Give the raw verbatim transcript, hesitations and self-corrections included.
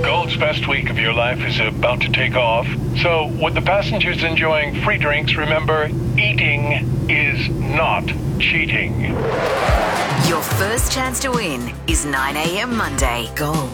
Gold's best week of your life is about to take off. So, with the passengers enjoying free drinks, remember, eating is not cheating. Your first chance to win is nine a.m. Monday. Gold.